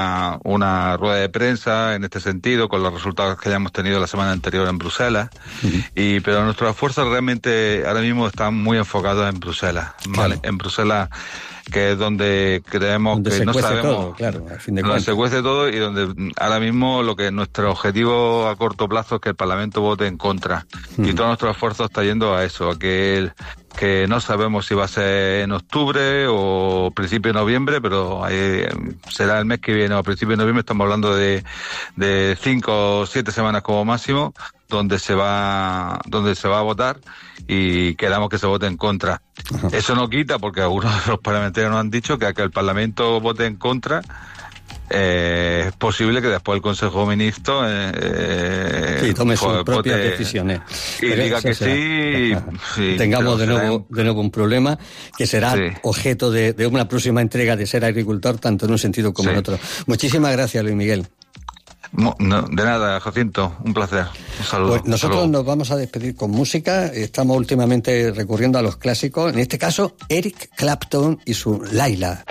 una rueda de prensa en este sentido, con los resultados que hayamos tenido la semana anterior en Bruselas, pero nuestros esfuerzos realmente ahora mismo están muy enfocados en Bruselas, ¿vale? En Bruselas, que es donde creemos que no sabemos todo, claro, al fin de donde cuentas. se cuece todo, y donde ahora mismo lo que nuestro objetivo a corto plazo es que el Parlamento vote en contra, y todo nuestro esfuerzo está yendo a eso, a que no sabemos si va a ser en octubre o principio de noviembre, pero será el mes que viene o a principio de noviembre. Estamos hablando de 5 o 7 semanas como máximo, donde se va a votar, y queramos que se vote en contra. Ajá. Eso no quita, porque algunos de los parlamentarios nos han dicho que a que el Parlamento vote en contra, es posible que después el Consejo de Ministros tome sus propias decisiones y diga que sí, tengamos de nuevo un problema que será objeto de una próxima entrega de Ser Agricultor, tanto en un sentido como en otro. Muchísimas gracias, Luis Miguel. No, de nada, Jacinto, un placer. Un saludo. Pues nosotros nos vamos a despedir con música. Estamos últimamente recurriendo a los clásicos, en este caso Eric Clapton y su Laila.